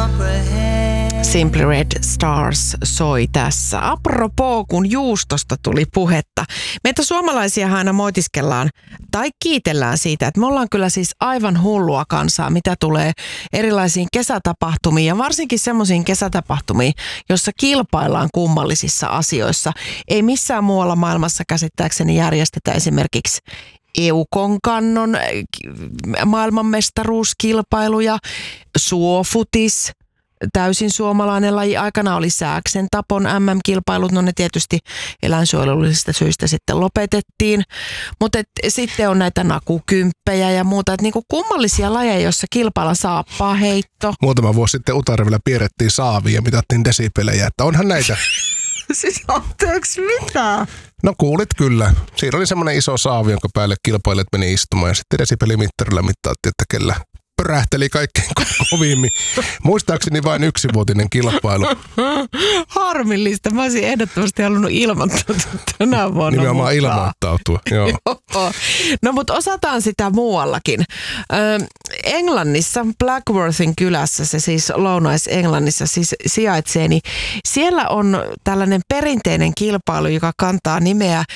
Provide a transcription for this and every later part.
Simply Red Stars soi tässä. Apropos, kun juustosta tuli puhetta. Meitä suomalaisia aina moitiskellaan tai kiitellään siitä, että me ollaan kyllä siis aivan hullua kansaa, mitä tulee erilaisiin kesätapahtumiin ja varsinkin semmoisiin kesätapahtumiin, jossa kilpaillaan kummallisissa asioissa. Ei missään muualla maailmassa käsittääkseni järjestetä esimerkiksi EU:n maailmanmestaruuskilpailuja, suofutis, täysin suomalainen laji. Aikana oli sääksen tapon MM-kilpailut, no ne tietysti eläinsuojelullisista syistä sitten lopetettiin. Mutta sitten on näitä nakukymppejä ja muuta, että niinku kummallisia lajeja, joissa kilpailla saappaheitto. Muutama vuosi sitten Utarvilla piirrettiin saavia ja mitattiin desibelejä, että onhan näitä. Siis anteeksi mitä? No kuulit kyllä. Siinä oli semmoinen iso saavi, jonka päälle kilpailijat meni istumaan ja sitten desibelimmittarilla mittaattiin, että kellä pörähteli kaikkein kovimmin. Muistaakseni vain 1-vuotinen kilpailu. Harmillista. Mä olisin ehdottomasti halunnut ilmoittautua tänä vuonna. Nimenomaan ilmoittautua, joo. Joo. No mutta osataan sitä muuallakin. Englannissa, Blackworthin kylässä, se siis Lounais-Englannissa siis sijaitsee, niin siellä on tällainen perinteinen kilpailu, joka kantaa nimeä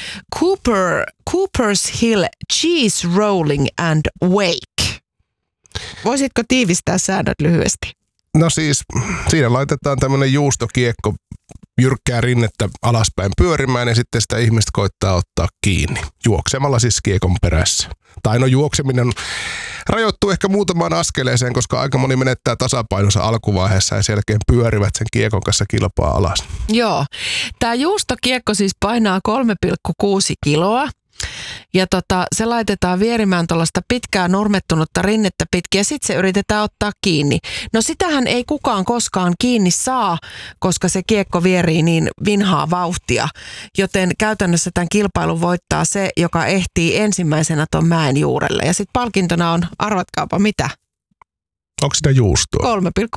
Cooper's Hill Cheese Rolling and Wake. Voisitko tiivistää säännöt lyhyesti? No siis, siinä laitetaan tämmöinen juustokiekko jyrkkää rinnettä alaspäin pyörimään ja sitten sitä ihmistä koittaa ottaa kiinni. Juoksemalla siis kiekon perässä. Tai no juokseminen rajoittuu ehkä muutamaan askeleeseen, koska aika moni menettää tasapainonsa alkuvaiheessa ja sen jälkeen pyörivät sen kiekon kanssa kilpaa alas. Joo. Tämä juustokiekko siis painaa 3,6 kiloa. Ja se laitetaan vierimään tuollaista pitkää nurmettunutta rinnettä pitkin ja sitten se yritetään ottaa kiinni. No sitähän ei kukaan koskaan kiinni saa, koska se kiekko vierii niin vinhaa vauhtia. Joten käytännössä tämän kilpailun voittaa se, joka ehtii ensimmäisenä ton mäen juurelle. Ja sitten palkintona on, arvatkaapa mitä? Onko sitä juustoa?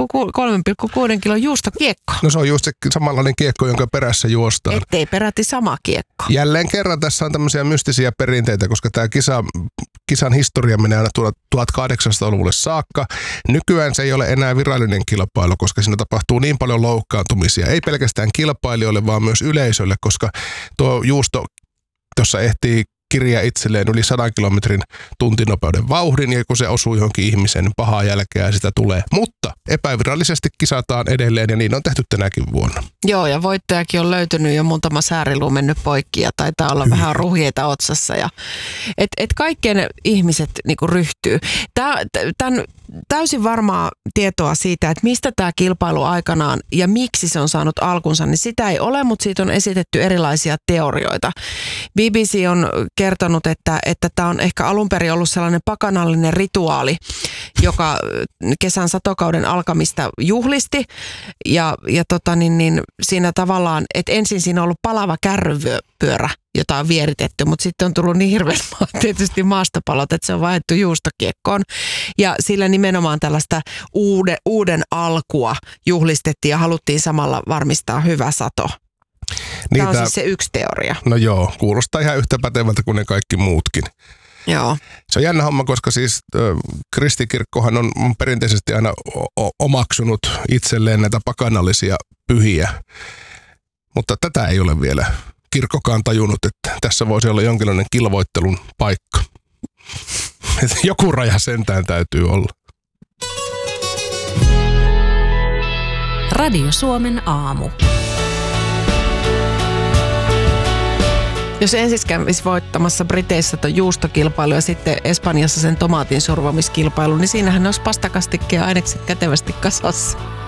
3,6 kilon juustokiekko. No se on just se samanlainen kiekko, jonka perässä juostaan. Ettei peräti sama kiekko. Jälleen kerran tässä on tämmöisiä mystisiä perinteitä, koska tämä kisan historia menee aina 1800-luvulle saakka. Nykyään se ei ole enää virallinen kilpailu, koska siinä tapahtuu niin paljon loukkaantumisia. Ei pelkästään kilpailijoille, vaan myös yleisölle, koska tuo juusto, jossa ehtii kirjaa itselleen yli 100 kilometrin tuntinopeuden vauhdin, ja kun se osuu johonkin ihmiseen, niin pahaa jälkeä sitä tulee. Mutta epävirallisesti kisataan edelleen, ja niin on tehty tänäkin vuonna. Joo, ja voittajakin on löytynyt jo muutama sääriluu mennyt poikki, ja taitaa olla vähän ruhjeita otsassa. Ja et kaikkien ihmiset niinku ryhtyy. Tämän täysin varmaa tietoa siitä, että mistä tämä kilpailu aikanaan ja miksi se on saanut alkunsa, niin sitä ei ole, mutta siitä on esitetty erilaisia teorioita. BBC on kertonut, että tämä on ehkä alun perin ollut sellainen pakanallinen rituaali, joka kesän satokauden alkamista juhlisti. Ja siinä tavallaan, että ensin siinä on ollut palava kärrypyörä, jota on vieritetty, mutta sitten on tullut niin hirveän tietysti maastopalot, että se on vaihdettu juustokiekkoon. Ja sillä nimenomaan tällaista uuden alkua juhlistettiin ja haluttiin samalla varmistaa hyvä sato. Tämä on siis se yksi teoria. No joo, kuulostaa ihan yhtä pätevältä kuin ne kaikki muutkin. Joo. Se on jännä homma, koska siis kristikirkkohan on perinteisesti aina omaksunut itselleen näitä pakanallisia pyhiä, mutta tätä ei ole vielä kirkkokaan tajunnut, että tässä voisi olla jonkinlainen kilvoittelun paikka. Että joku raja sentään täytyy olla. Radio Suomen aamu. Jos ensin kävisi voittamassa Briteissä tuon juustokilpailu ja sitten Espanjassa sen tomaatin survomiskilpailu, niin siinähän olisi pastakastikkeen ainekset kätevästi kasassa.